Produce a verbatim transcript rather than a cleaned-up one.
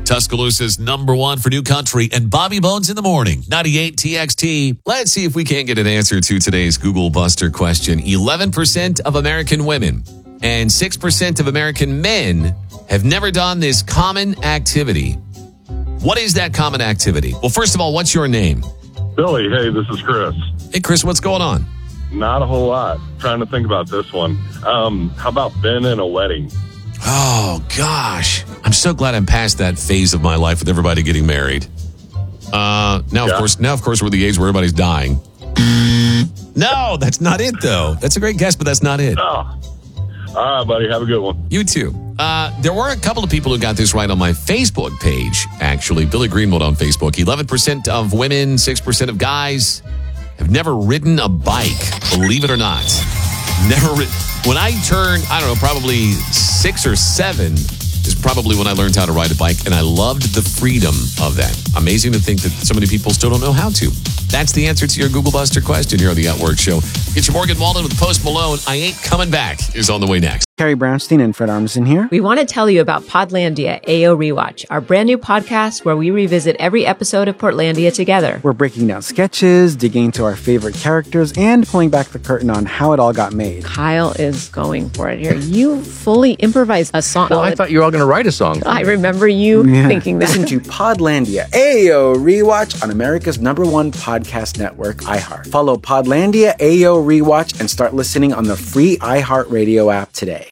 Tuscaloosa's number one for new country and Bobby Bones in the morning. ninety-eight T X T. Let's see if we can't get an answer to today's Google Buster question. eleven percent of American women and six percent of American men have never done this common activity. What is that common activity? Well, first of all, what's your name? Billy, hey, this is Chris. Hey, Chris, what's going on? Not a whole lot. Trying to think about this one. Um, how about been in a wedding? Oh, gosh. I'm so glad I'm past that phase of my life with everybody getting married. Uh, now, Yeah. of course, now, of course, we're the age where everybody's dying. No, that's not it, though. That's a great guess, but that's not it. Oh. All right, buddy. Have a good one. You too. Uh, there were a couple of people who got this right on my Facebook page, actually. Billy Greenwood on Facebook. eleven percent of women, six percent of guys have never ridden a bike, believe it or not. Never ridden. When I turned, I don't know, probably six or seven is probably when I learned how to ride a bike, and I loved the freedom of that. Amazing to think that so many people still don't know how to. That's the answer to your Google Buster question here on the At Work Show. Get your Morgan Walden with Post Malone. I Ain't Coming Back is on the way next. Carrie Brownstein and Fred Armisen here. We want to tell you about Podlandia A O Rewatch, our brand new podcast where we revisit every episode of Portlandia together. We're breaking down sketches, digging into our favorite characters, and pulling back the curtain on how it all got made. Kyle is going for it here. You fully improvised a song. Well, I thought you were all going to write a song. I remember you Yeah. thinking that. Listen to Podlandia A O Rewatch on America's number one podcast network, iHeart. Follow Podlandia A O Rewatch and start listening on the free iHeartRadio app today.